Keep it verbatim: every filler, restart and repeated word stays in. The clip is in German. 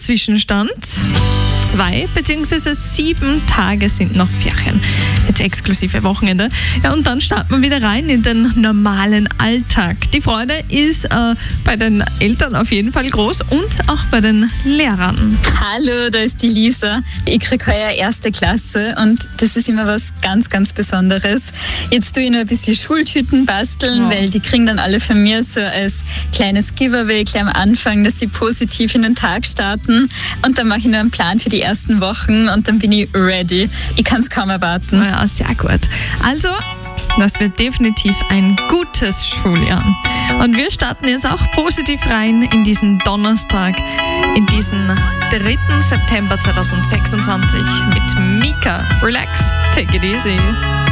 Zwischenstand. Zwei bzw. sieben Tage sind noch Ferien. Jetzt exklusive Wochenende. Ja, und dann starten wir wieder rein in den normalen Alltag. Die Freude ist äh, bei den Eltern auf jeden Fall groß und auch bei den Lehrern. Hallo, da ist die Lisa. Ich kriege heuer erste Klasse und das ist immer was ganz, ganz Besonderes. Jetzt tue ich noch ein bisschen Schultüten basteln, Wow. weil die kriegen dann alle von mir so als kleines Giveaway gleich am Anfang, dass sie positiv in den Tag starten. Und dann mache ich noch einen Plan für die ersten Wochen und dann bin ich ready. Ich kann es kaum erwarten. Ja, sehr gut. Also, das wird definitiv ein gutes Schuljahr. Und wir starten jetzt auch positiv rein in diesen Donnerstag, in diesen dritten September zweitausendsechsundzwanzig mit Mika. Relax, take it easy.